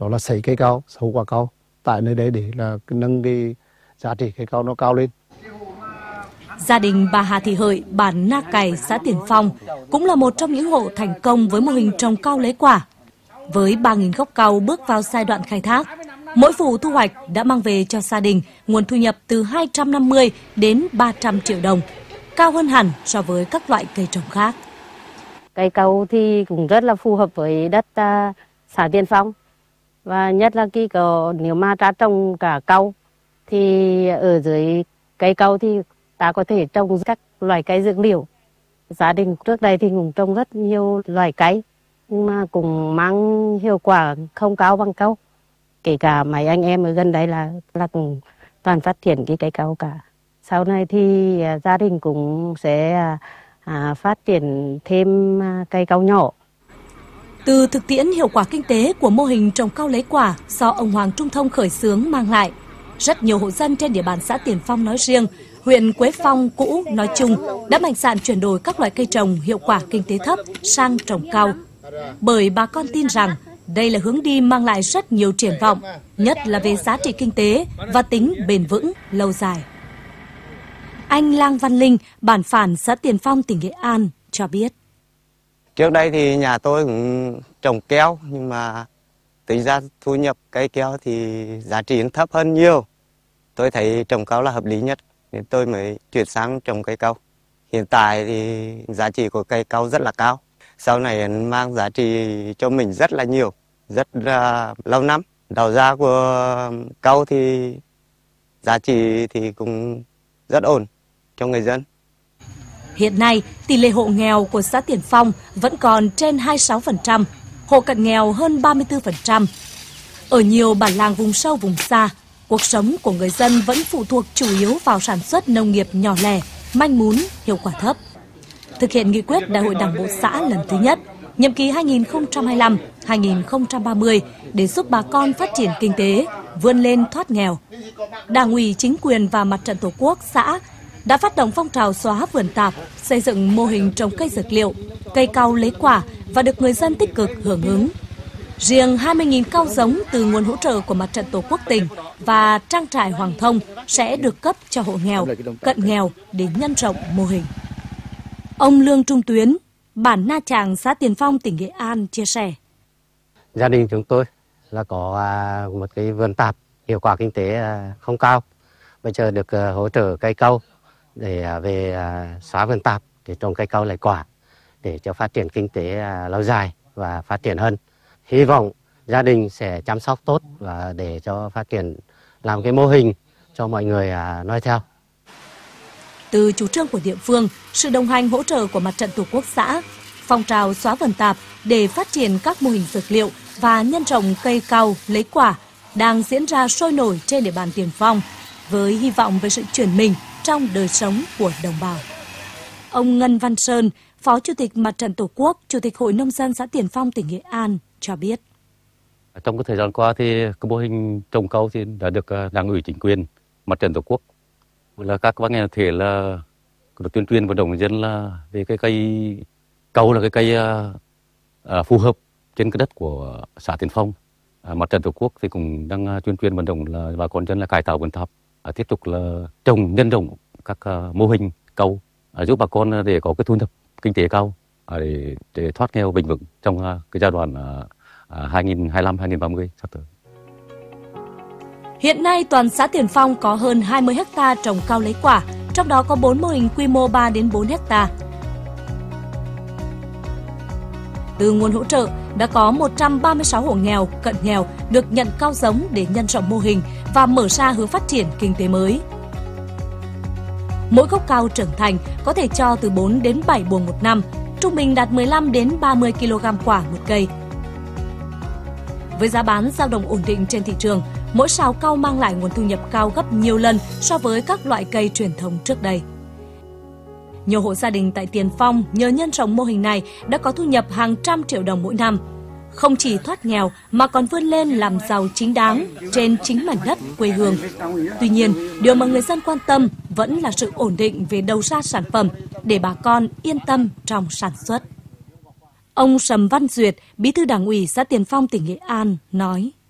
đó là sấy cây cao, sâu quả cao tại nơi đấy để là nâng cái giá trị cây cao nó cao lên. Gia đình bà Hà Thị Hợi, bản Na Cày, xã Tiền Phong cũng là một trong những hộ thành công với mô hình trồng cau lấy quả. Với 3.000 gốc cau bước vào giai đoạn khai thác, mỗi vụ thu hoạch đã mang về cho gia đình nguồn thu nhập từ 250 đến 300 triệu đồng, cao hơn hẳn so với các loại cây trồng khác. Cây cau thì cũng rất là phù hợp với đất xã Tiền Phong. Và nhất là nếu mà ta trồng cả cau thì ở dưới cây cau thì ta có thể trồng các loại cây dược liệu. Gia đình trước đây thì cũng trồng rất nhiều loại cây nhưng mà cũng mang hiệu quả không cao bằng cau. Kể cả mấy anh em ở gần đấy là cũng toàn phát triển cái cây cau cả. Sau này thì gia đình cũng sẽ phát triển thêm cây cau nhỏ. Từ thực tiễn hiệu quả kinh tế của mô hình trồng cau lấy quả do ông Hoàng Trung Thông khởi xướng mang lại, rất nhiều hộ dân trên địa bàn xã Tiền Phong nói riêng, huyện Quế Phong cũ nói chung đã mạnh dạn chuyển đổi các loại cây trồng hiệu quả kinh tế thấp sang trồng cau. Bởi bà con tin rằng đây là hướng đi mang lại rất nhiều triển vọng, nhất là về giá trị kinh tế và tính bền vững lâu dài. Anh Lang Văn Linh, bản Phản, xã Tiền Phong, tỉnh Nghệ An cho biết. Trước đây thì nhà tôi cũng trồng keo nhưng mà tính ra thu nhập cây keo thì giá trị thấp hơn nhiều. Tôi thấy trồng cau là hợp lý nhất nên tôi mới chuyển sang trồng cây cau. Hiện tại thì giá trị của cây cau rất là cao. Sau này mang giá trị cho mình rất là nhiều, rất là lâu năm. Đầu ra của cau thì giá trị thì cũng rất ổn cho người dân. Hiện nay, tỷ lệ hộ nghèo của xã Tiền Phong vẫn còn trên 26%, hộ cận nghèo hơn 34%. Ở nhiều bản làng vùng sâu vùng xa, cuộc sống của người dân vẫn phụ thuộc chủ yếu vào sản xuất nông nghiệp nhỏ lẻ, manh mún, hiệu quả thấp. Thực hiện nghị quyết Đại hội Đảng bộ xã lần thứ nhất, nhiệm kỳ 2025-2030 để giúp bà con phát triển kinh tế, vươn lên thoát nghèo. Đảng ủy, chính quyền và Mặt trận Tổ quốc xã đã phát động phong trào xóa vườn tạp, xây dựng mô hình trồng cây dược liệu, cây cau lấy quả và được người dân tích cực hưởng ứng. Riêng 20.000 cau giống từ nguồn hỗ trợ của Mặt trận Tổ quốc tỉnh và trang trại Hoàng Thông sẽ được cấp cho hộ nghèo, cận nghèo để nhân rộng mô hình. Ông Lương Trung Tuyến, bản Na Tràng, xã Tiền Phong, tỉnh Nghệ An chia sẻ. Gia đình chúng tôi là có một cái vườn tạp hiệu quả kinh tế không cao. Bây giờ được hỗ trợ cây cau để về xóa vườn tạp để trồng cây cau lấy quả để cho phát triển kinh tế lâu dài và phát triển hơn. Hy vọng gia đình sẽ chăm sóc tốt và để cho phát triển làm cái mô hình cho mọi người noi theo. Từ chủ trương của địa phương, sự đồng hành hỗ trợ của Mặt trận Tổ quốc xã, phong trào xóa vườn tạp để phát triển các mô hình dược liệu và nhân trồng cây cau lấy quả đang diễn ra sôi nổi trên địa bàn Tiền Phong, với hy vọng về sự chuyển mình trong đời sống của đồng bào. Ông Ngân Văn Sơn, Phó Chủ tịch Mặt trận Tổ quốc, Chủ tịch Hội Nông dân xã Tiền Phong, tỉnh Nghệ An cho biết. Trong cái thời gian qua thì cái mô hình trồng cau thì đã được Đảng ủy, chính quyền, Mặt trận Tổ quốc là các ban ngành thể là được tuyên truyền vận động người dân là về cái cây cau là cái cây phù hợp trên cái đất của xã Tiền Phong. Mặt trận Tổ quốc thì cũng đang tuyên truyền vận động là bà con dân là cải tạo vườn tạp, tiếp tục là trồng nhân rộng các mô hình cau giúp bà con để có cái thu nhập kinh tế cao để thoát nghèo bền vững trong cái giai đoạn 2025-2030 sắp tới. Hiện nay toàn xã Tiền Phong có hơn 20 ha trồng cau lấy quả, trong đó có 4 mô hình quy mô 3 đến 4 ha. Từ nguồn hỗ trợ đã có 136 hộ nghèo, cận nghèo được nhận cau giống để nhân rộng mô hình và mở ra hướng phát triển kinh tế mới. Mỗi gốc cau trưởng thành có thể cho từ 4 đến 7 buồng một năm, trung bình đạt 15 đến 30 kg quả một cây. Với giá bán dao động ổn định trên thị trường, mỗi sào cau mang lại nguồn thu nhập cao gấp nhiều lần so với các loại cây truyền thống trước đây. Nhiều hộ gia đình tại Tiền Phong nhờ nhân rộng mô hình này đã có thu nhập hàng trăm triệu đồng mỗi năm. Không chỉ thoát nghèo mà còn vươn lên làm giàu chính đáng trên chính mảnh đất quê hương. Tuy nhiên, điều mà người dân quan tâm vẫn là sự ổn định về đầu ra sản phẩm để bà con yên tâm trong sản xuất. Ông Sầm Văn Duyệt, Bí thư Đảng ủy xã Tiền Phong, tỉnh Nghệ An nói.